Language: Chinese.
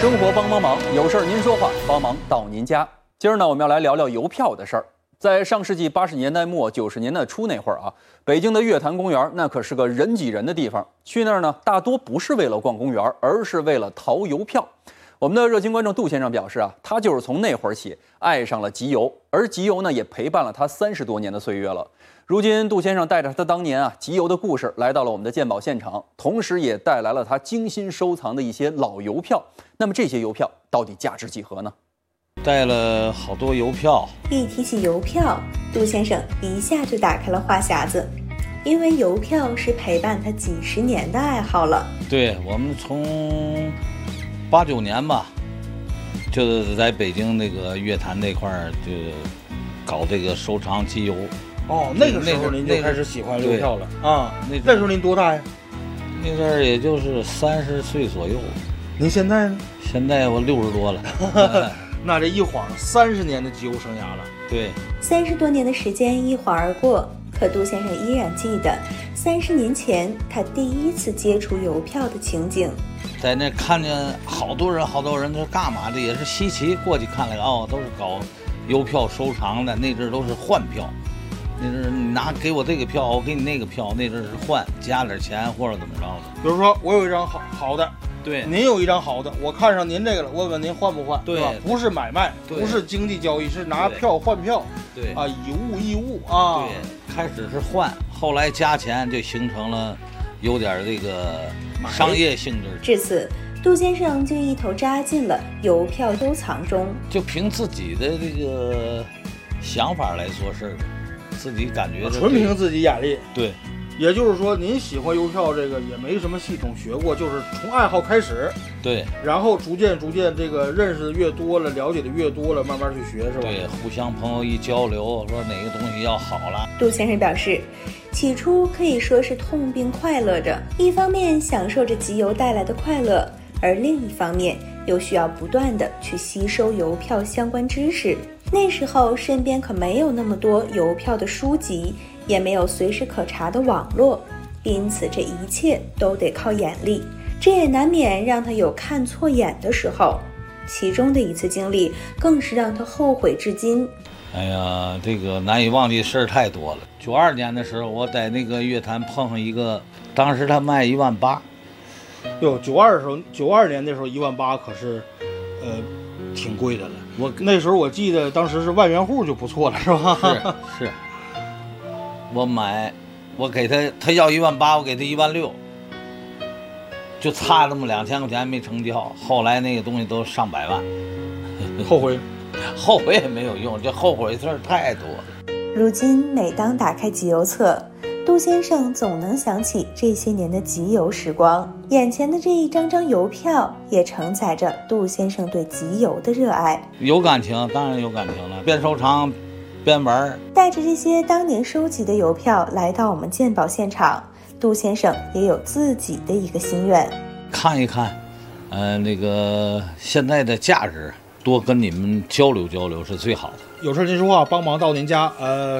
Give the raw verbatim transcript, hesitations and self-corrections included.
生活帮帮忙，有事儿您说话，帮忙到您家。今儿呢，我们要来聊聊邮票的事儿。在上世纪八十年代末九十年代初那会儿啊，北京的月坛公园那可是个人挤人的地方。去那儿呢，大多不是为了逛公园，而是为了淘邮票。我们的热心观众杜先生表示啊，他就是从那会儿起爱上了集邮，而集邮呢也陪伴了他三十多年的岁月了。如今，杜先生带着他当年啊集邮的故事来到了我们的鉴宝现场，同时也带来了他精心收藏的一些老邮票。那么这些邮票到底价值几何呢？ 带了好多邮票。 一提起邮票，杜先生一下就打开了话匣子，因为邮票是陪伴他几十年的爱好了。 对，我们从八九年吧，就是在北京那个乐坛那块儿就搞这个收藏集邮。 哦，那个时候您就开始喜欢邮票了啊？ 那那时候您多大呀？ 那阵儿也就是三十岁左右。 您现在呢？ 现在我六十多了。 那这一晃三十年的集邮生涯了。 对， 三十多年的时间一晃而过，可杜先生依然记得三十年前他第一次接触邮票的情景。 在那看见好多人，好多人，这干嘛的？也是稀奇，过去看了哦，都是搞邮票收藏的。那阵儿都是换票，那阵儿你拿给我这个票，我给你那个票，那阵儿是换，加点钱或者怎么着的。 比如说我有一张好好的。 对， 您有一张好的，我看上您这个了，问问您换不换？ 对吧？不是买卖，不是经济交易，是拿票换票。 对啊，以物易物啊。 对，开始是换，后来加钱，就形成了有点这个商业性质。 至此，杜先生就一头扎进了邮票收藏中， 就凭自己的这个想法来做事儿，自己感觉纯凭自己眼力。 对。 也就是说，您喜欢邮票这个也没什么系统学过，就是从爱好开始， 对， 然后逐渐逐渐这个认识的越多了，了解的越多了，慢慢去学，是吧？ 对，互相朋友一交流，说哪个东西要好了。 杜先生表示，起初可以说是痛并快乐着，一方面享受着集邮带来的快乐，而另一方面又需要不断的去吸收邮票相关知识。那时候身边可没有那么多邮票的书籍，也没有随时可查的网络，因此这一切都得靠眼力，这也难免让他有看错眼的时候。其中的一次经历更是让他后悔至今。 哎呀，这个难以忘记的事儿太多了。九二年的时候，我在那个乐坛碰上一个，当时他卖一万八。 哟，九二时候，九二年那时候一万八可是，呃，挺贵的了。我那时候我记得当时是万元户就不错了，是吧？ 是是。我买，我给他，他要一万八，我给他一万六，就差这么两千块钱没成交。后来那个东西都上百万， 后悔， 后悔也没有用，这后悔的事儿太多了。 如今每当打开集邮册，杜先生总能想起这些年的集邮时光，眼前的这一张张邮票也承载着杜先生对集邮的热爱。 有感情，当然有感情了，边收藏边玩。 带着这些当年收集的邮票来到我们鉴宝现场，杜先生也有自己的一个心愿， 看一看呃，那个现在的价值，多跟你们交流交流是最好的。 有事您说话，帮忙到您家。呃